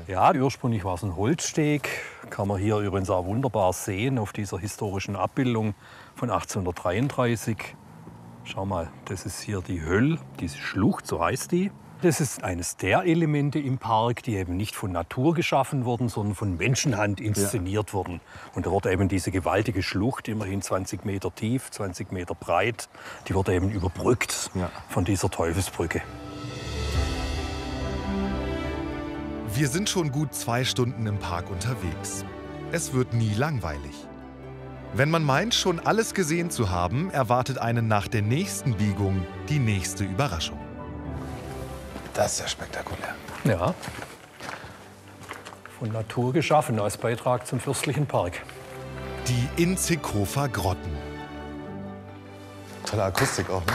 Ja, ursprünglich war es ein Holzsteg. Kann man hier übrigens auch wunderbar sehen auf dieser historischen Abbildung von 1833. Schau mal, das ist hier die Höll, diese Schlucht, so heißt die. Das ist eines der Elemente im Park, die eben nicht von Natur geschaffen wurden, sondern von Menschenhand inszeniert wurden. Und da wurde eben diese gewaltige Schlucht, immerhin 20 Meter tief, 20 Meter breit, die wurde eben überbrückt von dieser Teufelsbrücke. Wir sind schon gut 2 Stunden im Park unterwegs. Es wird nie langweilig. Wenn man meint, schon alles gesehen zu haben, erwartet einen nach der nächsten Biegung die nächste Überraschung. Das ist ja spektakulär. Ja, von Natur geschaffen als Beitrag zum fürstlichen Park. Die Inzighofer Grotten. Tolle Akustik auch, ne?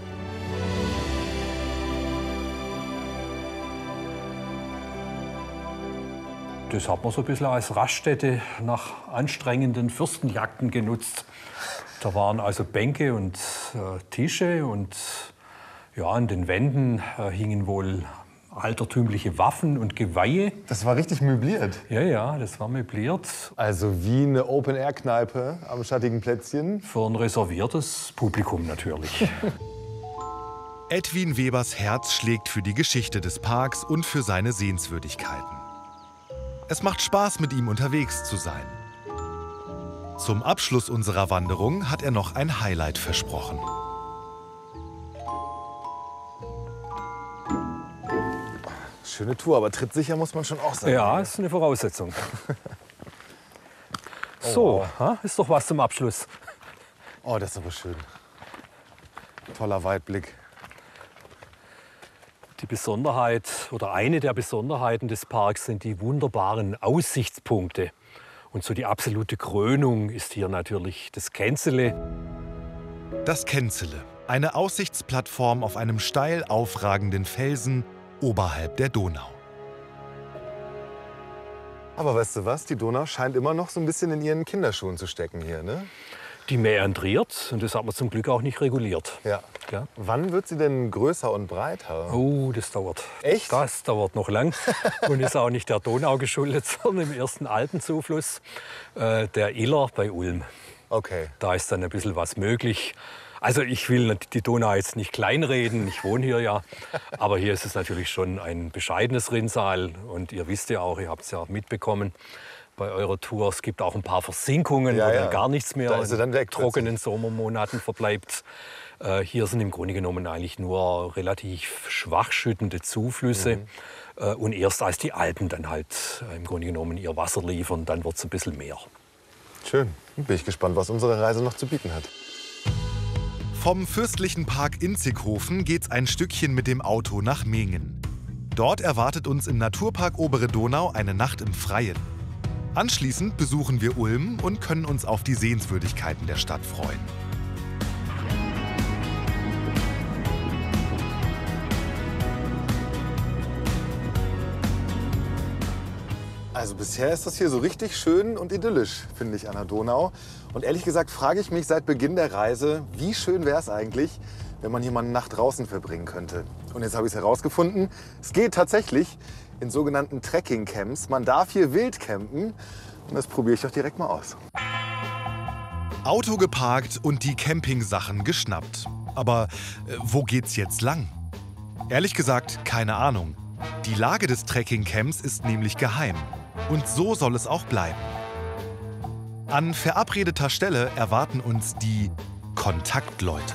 Das hat man so ein bisschen als Raststätte nach anstrengenden Fürstenjagden genutzt. Da waren also Bänke und Tische und ja, an den Wänden hingen wohl altertümliche Waffen und Geweihe. Das war richtig möbliert. Ja, ja, das war möbliert. Also wie eine Open-Air-Kneipe am schattigen Plätzchen. Für ein reserviertes Publikum natürlich. Edwin Webers Herz schlägt für die Geschichte des Parks und für seine Sehenswürdigkeiten. Es macht Spaß, mit ihm unterwegs zu sein. Zum Abschluss unserer Wanderung hat er noch ein Highlight versprochen. Schöne Tour, aber trittsicher muss man schon auch sein. Ja, ist eine Voraussetzung. So, ist doch was zum Abschluss. Oh, das ist aber schön. Toller Weitblick. Die Besonderheit oder eine der Besonderheiten des Parks sind die wunderbaren Aussichtspunkte. Und so die absolute Krönung ist hier natürlich das Känzele. Das Känzele, eine Aussichtsplattform auf einem steil aufragenden Felsen oberhalb der Donau. Aber weißt du was? Die Donau scheint immer noch so ein bisschen in ihren Kinderschuhen zu stecken hier, ne? Die mäandriert und das hat man zum Glück auch nicht reguliert. Ja. Ja. Wann wird sie denn größer und breiter? Oh, das dauert. Echt? Das dauert noch lang und ist auch nicht der Donau geschuldet, sondern im ersten Alpenzufluss, der Iller bei Ulm. Okay. Da ist dann ein bisschen was möglich. Also ich will die Donau jetzt nicht kleinreden, ich wohne hier ja, aber hier ist es natürlich schon ein bescheidenes Rinnsal und ihr wisst ja auch, ihr habt es ja mitbekommen bei eurer Tour, es gibt auch ein paar Versinkungen, wo dann gar nichts mehr in trockenen Sommermonaten verbleibt. Hier sind im Grunde genommen eigentlich nur relativ schwach schüttende Zuflüsse. Und erst als die Alpen dann halt im Grunde genommen ihr Wasser liefern, dann wird es ein bisschen mehr. Schön. Bin ich gespannt, was unsere Reise noch zu bieten hat. Vom fürstlichen Park Inzighofen geht's ein Stückchen mit dem Auto nach Mingen. Dort erwartet uns im Naturpark Obere Donau eine Nacht im Freien. Anschließend besuchen wir Ulm und können uns auf die Sehenswürdigkeiten der Stadt freuen. Also bisher ist das hier so richtig schön und idyllisch, finde ich, an der Donau. Und ehrlich gesagt frage ich mich seit Beginn der Reise, wie schön wäre es eigentlich, wenn man hier mal eine Nacht draußen verbringen könnte. Und jetzt habe ich es herausgefunden, es geht tatsächlich in sogenannten Trekking-Camps. Man darf hier wild campen und das probiere ich doch direkt mal aus. Auto geparkt und die Campingsachen geschnappt. Aber wo geht's jetzt lang? Ehrlich gesagt, keine Ahnung. Die Lage des Trekking-Camps ist nämlich geheim. Und so soll es auch bleiben. An verabredeter Stelle erwarten uns die Kontaktleute.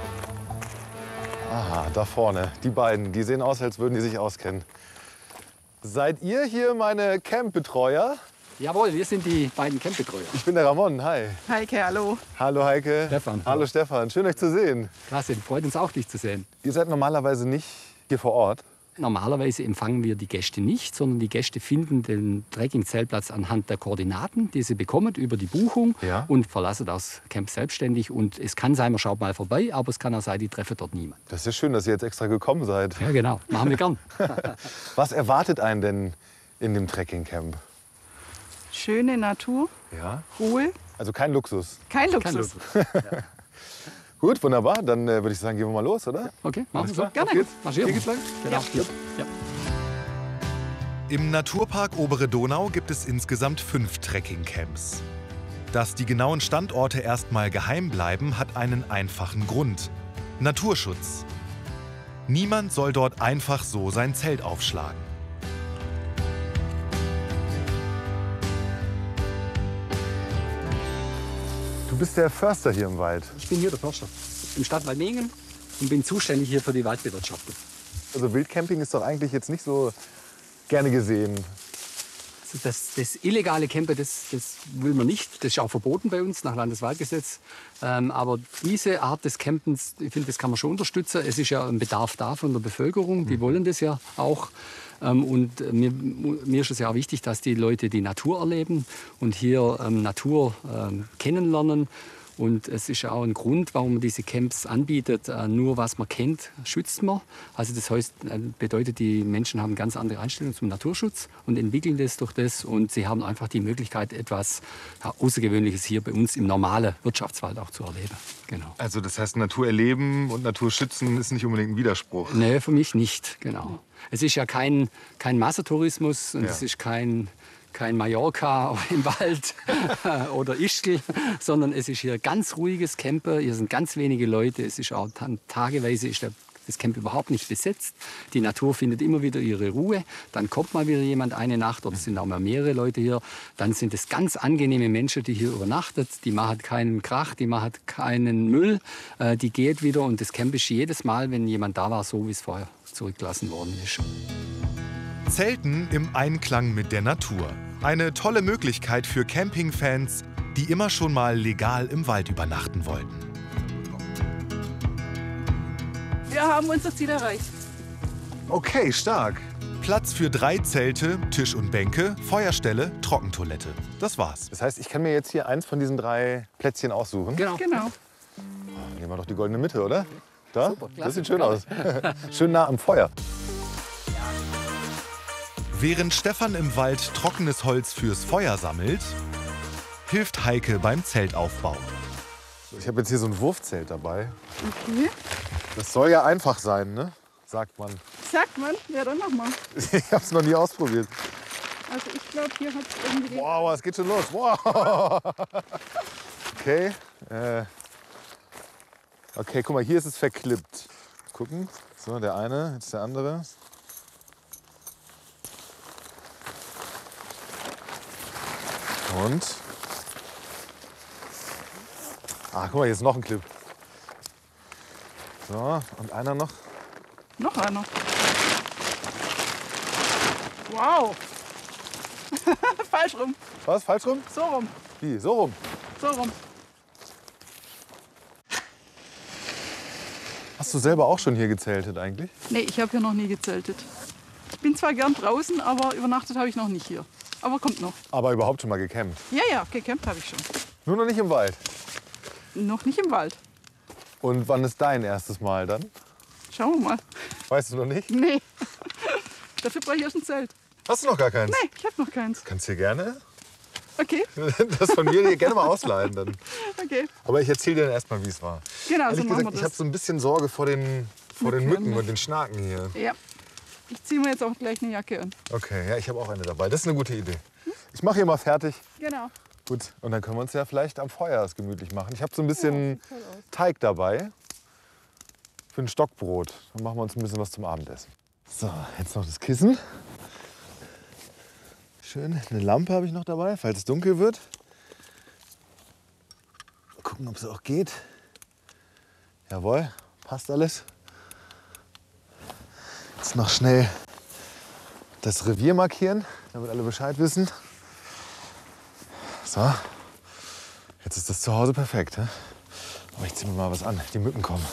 Aha, da vorne, die beiden, die sehen aus, als würden die sich auskennen. Seid ihr hier meine Campbetreuer? Jawohl, wir sind die beiden Campbetreuer. Ich bin der Ramon, hi. Heike, hallo. Hallo Heike. Stefan. Hallo Stefan, schön euch zu sehen. Klasse, freut uns auch, dich zu sehen. Ihr seid normalerweise nicht hier vor Ort? Normalerweise empfangen wir die Gäste nicht, sondern die Gäste finden den Trekking-Zeltplatz anhand der Koordinaten, die sie bekommen über die Buchung und verlassen das Camp selbstständig. Und es kann sein, man schaut mal vorbei, aber es kann auch sein, die treffen dort niemand. Das ist ja schön, dass ihr jetzt extra gekommen seid. Ja, genau. Machen wir gern. Was erwartet einen denn in dem Trekking-Camp? Schöne Natur, Ja. Ruhe, Also kein Luxus. kein Luxus. Gut, wunderbar. Dann würde ich sagen, gehen wir mal los, oder? Okay, machen wir so. klar. Gerne. Auf geht's. Marschieren. Hier geht's lang? Genau. Ja. Im Naturpark Obere Donau gibt es insgesamt 5 Trekkingcamps. Dass die genauen Standorte erstmal geheim bleiben, hat einen einfachen Grund: Naturschutz. Niemand soll dort einfach so sein Zelt aufschlagen. Du bist der Förster hier im Wald. Ich bin hier der Förster im Stadtwald Mehingen und bin zuständig hier für die Waldbewirtschaftung. Also Wildcamping ist doch eigentlich jetzt nicht so gerne gesehen. Also das illegale Campen, das will man nicht. Das ist auch verboten bei uns nach Landeswaldgesetz. Aber diese Art des Campens, ich finde, das kann man schon unterstützen. Es ist ja ein Bedarf da von der Bevölkerung. Die wollen das ja auch. Und mir ist es ja auch wichtig, dass die Leute die Natur erleben und hier Natur kennenlernen. Und es ist auch ein Grund, warum man diese Camps anbietet. Nur was man kennt, schützt man. Also das heißt, bedeutet, die Menschen haben ganz andere Einstellungen zum Naturschutz und entwickeln das durch das. Und sie haben einfach die Möglichkeit, etwas Außergewöhnliches hier bei uns im normalen Wirtschaftswald auch zu erleben. Genau. Also das heißt, Natur erleben und Natur schützen ist nicht unbedingt ein Widerspruch. Nee, für mich nicht, genau. Es ist ja kein Massentourismus und es ist kein Mallorca im Wald oder Ischgl, sondern es ist hier ganz ruhiges Campen. Hier sind ganz wenige Leute. Es ist auch tageweise ist das Camp überhaupt nicht besetzt. Die Natur findet immer wieder ihre Ruhe. Dann kommt mal wieder jemand eine Nacht oder es sind auch mal mehrere Leute hier. Dann sind es ganz angenehme Menschen, die hier übernachtet. Die machen keinen Krach, die machen keinen Müll. Die geht wieder und das Camp ist jedes Mal, wenn jemand da war, so wie es vorher zurückgelassen worden ist. Zelten im Einklang mit der Natur. Eine tolle Möglichkeit für Campingfans, die immer schon mal legal im Wald übernachten wollten. Wir haben unser Ziel erreicht. Okay, stark. Platz für 3 Zelte, Tisch und Bänke, Feuerstelle, Trockentoilette. Das war's. Das heißt, ich kann mir jetzt hier eins von diesen 3 Plätzchen aussuchen. Genau. Nehmen wir doch die goldene Mitte, oder? Da? Super, klasse. Das sieht schön aus. Schön nah am Feuer. Während Stefan im Wald trockenes Holz fürs Feuer sammelt, hilft Heike beim Zeltaufbau. Ich habe jetzt hier so ein Wurfzelt dabei. Okay. Das soll ja einfach sein, ne? Sagt man. Sagt man, ja dann mach mal. Ich habe es noch nie ausprobiert. Also ich glaube, hier hat es irgendwie... Wow, es geht schon los. Wow. Okay. Okay, guck mal, hier ist es verklippt. Gucken. So, der eine, jetzt der andere. Und? Ah, guck mal, hier ist noch ein Clip. So, und einer noch. Noch einer. Wow. Falsch rum. Was, falsch rum? So rum. Wie, so rum? So rum. Hast du selber auch schon hier gezeltet eigentlich? Nee, ich habe hier noch nie gezeltet. Ich bin zwar gern draußen, aber übernachtet habe ich noch nicht hier. Aber kommt noch. Aber überhaupt schon mal gecampt? Ja, gecampt habe ich schon. Nur noch nicht im Wald. Noch nicht im Wald. Und wann ist dein erstes Mal dann? Schauen wir mal. Weißt du noch nicht? Nee. Dafür brauche ich erst ein Zelt. Hast du noch gar keins? Nee, ich habe noch keins. Kannst du gerne Okay, das von mir gerne mal ausleihen dann. okay. Aber ich erzähle dir dann erst mal, wie es war. Genau, Ehrlich so machen gesagt, wir ich habe das. so ein bisschen Sorge vor den Mücken und den Schnaken hier. Ja. Ich ziehe mir jetzt auch gleich eine Jacke an. Okay, ja, ich habe auch eine dabei. Das ist eine gute Idee. Ich mache hier mal fertig. Genau. Gut, und dann können wir uns ja vielleicht am Feuer es gemütlich machen. Ich habe so ein bisschen Teig dabei für ein Stockbrot. Dann machen wir uns ein bisschen was zum Abendessen. So, jetzt noch das Kissen. Schön, eine Lampe habe ich noch dabei, falls es dunkel wird. Mal gucken, ob es auch geht. Jawohl, passt alles. Jetzt noch schnell das Revier markieren, damit alle Bescheid wissen. So, jetzt ist das Zuhause perfekt. He? Aber ich ziehe mir mal was an, die Mücken kommen.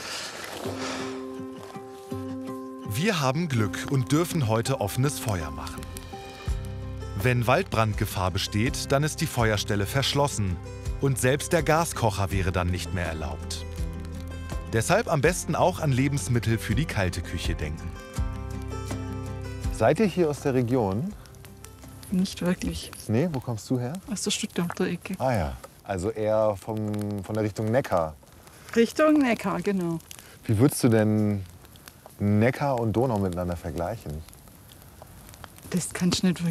Wir haben Glück und dürfen heute offenes Feuer machen. Wenn Waldbrandgefahr besteht, dann ist die Feuerstelle verschlossen und selbst der Gaskocher wäre dann nicht mehr erlaubt. Deshalb am besten auch an Lebensmittel für die kalte Küche denken. Seid ihr hier aus der Region? Nicht wirklich. Nee, wo kommst du her? Aus der Stuttgarter Ecke. Ah ja, also eher von der Richtung Neckar. Richtung Neckar, genau. Wie würdest du denn Neckar und Donau miteinander vergleichen? Das kannst du nicht